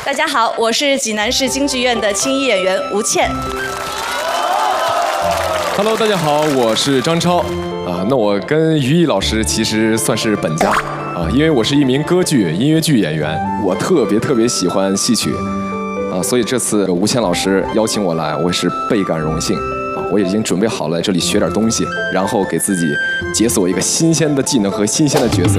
大家好，我是济南市京剧院的青衣演员吴倩。 Hello， 大家好，我是张超。那我跟于毅老师其实算是本家因为我是一名歌剧、音乐剧演员，我特别喜欢戏曲所以这次吴倩老师邀请我来，我也是倍感荣幸我已经准备好了这里学点东西，然后给自己解锁一个新鲜的技能和新鲜的角色。